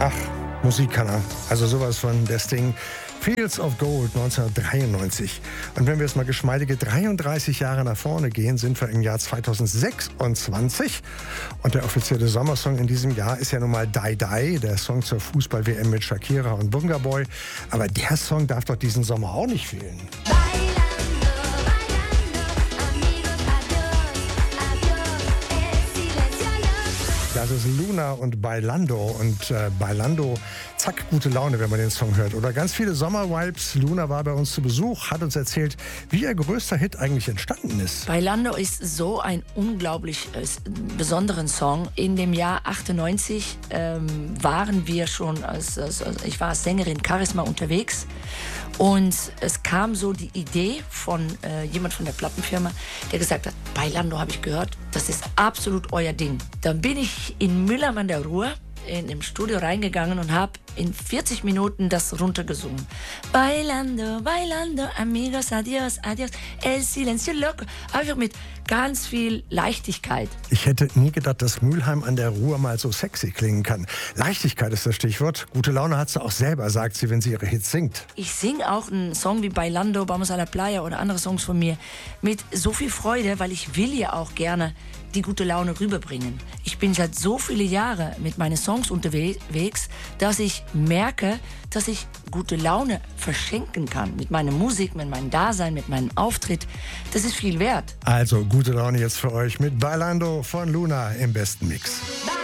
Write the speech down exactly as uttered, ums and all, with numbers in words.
Ach, Musik kann er. Also sowas von der Sting. Fields of Gold neunzehnhundertdreiundneunzig. Und wenn wir jetzt mal geschmeidige dreiunddreißig Jahre nach vorne gehen, sind wir im Jahr zweitausendsechsundzwanzig. Und der offizielle Sommersong in diesem Jahr ist ja nun mal Die Die, der Song zur Fußball-W M mit Shakira und Bunga Boy. Aber der Song darf doch diesen Sommer auch nicht fehlen. Das ist Luna und Bailando. Und äh, Bailando, zack, gute Laune, wenn man den Song hört. Oder ganz viele Sommervibes. Luna war bei uns zu Besuch, hat uns erzählt, wie ihr größter Hit eigentlich entstanden ist. Bailando ist so ein unglaublich äh, besonderen Song. In dem Jahr achtundneunzig ähm, waren wir schon, als, als, als ich war als Sängerin Charisma unterwegs. Und es kam so die Idee von äh, jemand von der Plattenfirma, der gesagt hat, Bailando habe ich gehört, das ist absolut euer Ding. Dann bin ich in Mülheim an der Ruhr in dem Studio reingegangen und habe in vierzig Minuten das runtergesungen. Bailando, bailando, amigos, adios, adios, el silencio loco. Einfach mit ganz viel Leichtigkeit. Ich hätte nie gedacht, dass Mülheim an der Ruhr mal so sexy klingen kann. Leichtigkeit ist das Stichwort. Gute Laune hat sie auch selber, sagt sie, wenn sie ihre Hits singt. Ich singe auch einen Song wie Bailando, Vamos a la Playa oder andere Songs von mir mit so viel Freude, weil ich will ja auch gerne die gute Laune rüberbringen. Ich bin seit so viele Jahre mit meinen Songs unterwegs, dass ich merke, dass ich gute Laune verschenken kann. Mit meiner Musik, mit meinem Dasein, mit meinem Auftritt. Das ist viel wert. Also gute Laune jetzt für euch mit Bailando von Luna im besten Mix.